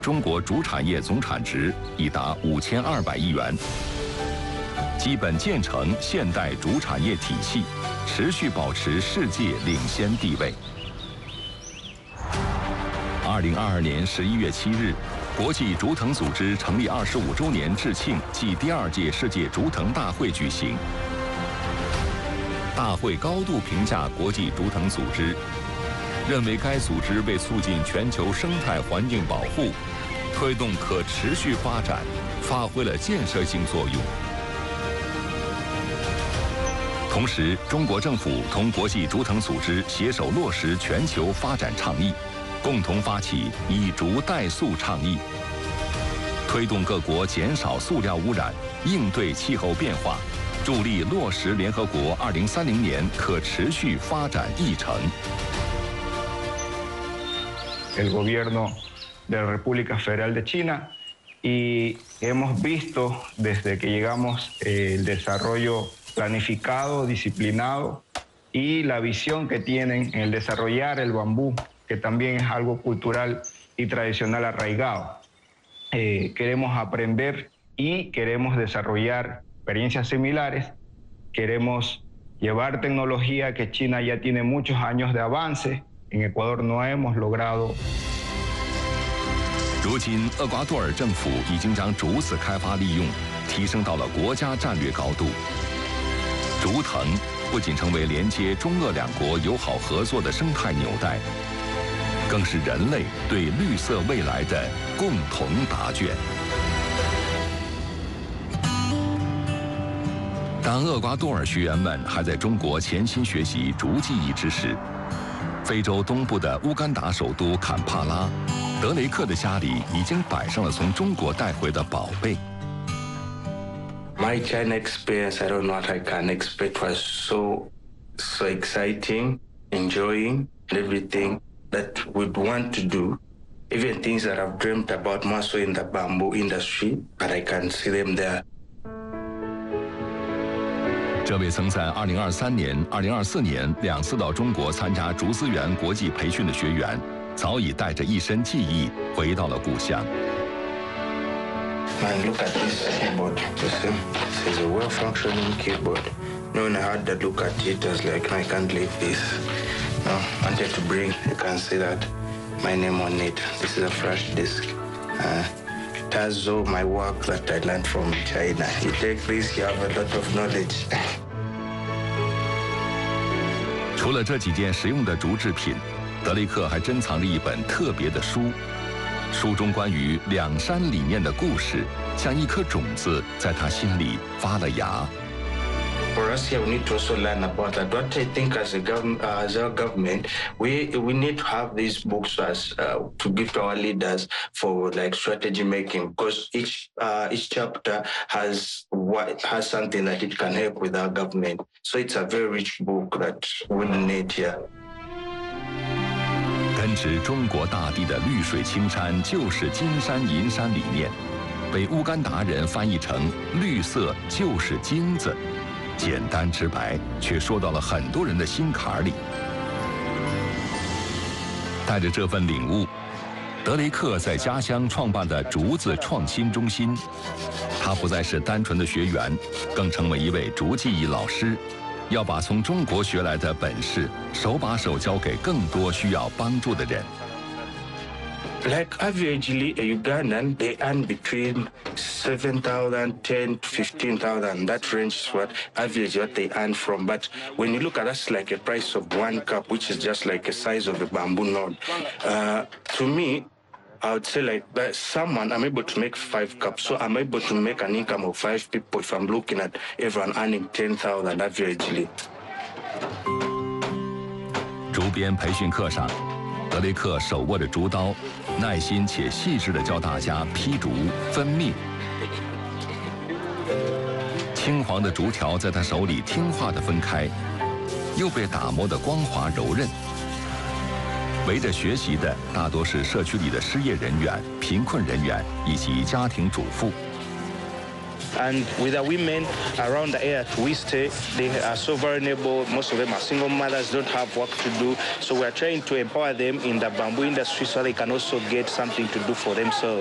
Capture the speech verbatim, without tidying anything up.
中国竹产业总产值已达五千二百亿元，基本建成现代竹产业体系，持续保持世界领先地位。二零二二年十一月七日，国际竹藤组织成立二十五周年致庆暨第二届世界竹藤大会举行。大会高度评价国际竹藤组织，认为该组织为促进全球生态环境保护、推动可持续发展，发挥了建设性作用。同时，中国政府同国际竹藤组织携手落实全球发展倡议，共同发起以竹代塑倡议，推动各国减少塑料污染，应对气候变化，助力落实联合国二零三零年可持续发展议程。 El gobierno de la República Federal de China y hemos visto desde que llegamos eh, el desarrollo planificado, disciplinado y la visión que tienen en el desarrollar el bambú, que también es algo cultural y tradicional arraigado. Eh, queremos aprender y queremos desarrollar experiencias similares, queremos llevar tecnología que China ya tiene muchos años de avance, en Ecuador no hemos logrado。 如今，厄瓜多尔政府已经将竹子开发利用提升到了国家战略高度。竹藤不仅成为连接中俄两国友好合作的生态纽带，更是人类对绿色未来的共同答卷。当厄瓜多尔学员们还在中国潜心学习竹技艺之时，非洲东部的乌干达首都坎帕拉，德雷克的家里已经摆上了从中国带回的宝贝。 My China experience, I don't know what I can expect, was so, so exciting, enjoying everything that we'd want to do. Even things that I've dreamt about more so in the bamboo industry, but I can see them there. 这位曾在二零二三年、二零二四年两次到中国参加竹资源国际培训的学员，早已带着一身技艺回到了故乡。 Man, look at this keyboard. You see, it's a well-functioning keyboard. No, when I had to look at it, I was like, no, I can't leave this. No, I wanted to bring. You can see that my name on it. This is a flash disk. Uh, it has all my work that I learned from China. You take this, you have a lot of knowledge. 除了这几件实用的竹制品，德雷克还珍藏着一本特别的书。书中关于两山理念的故事，像一颗种子在他心里发了芽。 For us here, we need to also learn about that. What I think as a government, uh, as our government, we we need to have these books as uh, to give to our leaders for like strategy making, because each uh, each chapter has what has something that it can help with our government. So it's a very rich book that we need here. 根植中国大地的绿水青山就是金山银山理念，被乌干达人翻译成“绿色就是金子”，简单直白，却说到了很多人的心坎里。带着这份领悟，德雷克在家乡创办的竹子创新中心，他不再是单纯的学员，更成为一位竹技艺老师。要把从中国学来的本事手把手教给更多需要帮助的人。 Like averagely, a Ugandan, they earn between seven thousand, ten to fifteen thousand. That range is what average what they earn from. But when you look at us, like a price of one cup, which is just like the size of a bamboo node, uh, to me, I would say like that someone, I'm able to make five cups. So I'm able to make an income of five people if I'm looking at everyone earning ten thousand averagely. 竹编培训课上，德雷克手握着竹刀，耐心且细致地教大家劈竹、分篾。青黄的竹条在他手里听话地分开，又被打磨得光滑柔韧。围着学习的大多是社区里的失业人员、贫困人员以及家庭主妇。 And with the women around the area we stay, they are so vulnerable. Most of them are single mothers, don't have work to do. So we are trying to empower them in the bamboo industry so they can also get something to do for themselves.